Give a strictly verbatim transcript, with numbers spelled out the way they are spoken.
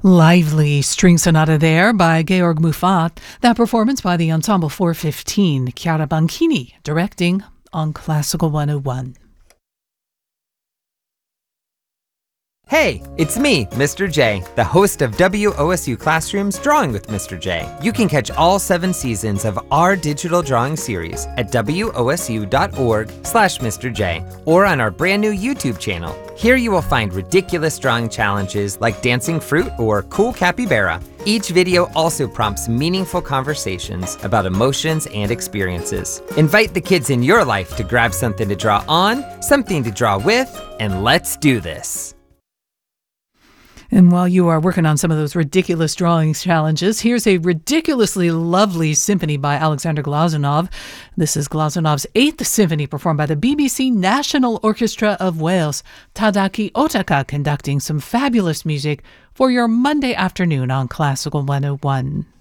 Lively string sonata there by Georg Muffat. That performance by the Ensemble four fifteen. Chiara Banchini directing on Classical one oh one. Hey, it's me, Mister J, the host of W O S U Classroom's Drawing with Mister J. You can catch all seven seasons of our digital drawing series at wosu.org slash Mr. J or on our brand new YouTube channel. Here you will find ridiculous drawing challenges like dancing fruit or cool capybara. Each video also prompts meaningful conversations about emotions and experiences. Invite the kids in your life to grab something to draw on, something to draw with, and let's do this. And while you are working on some of those ridiculous drawing challenges, here's a ridiculously lovely symphony by Alexander Glazunov. This is Glazunov's Eighth Symphony, performed by the B B C National Orchestra of Wales. Tadaki Otaka conducting some fabulous music for your Monday afternoon on Classical one oh one.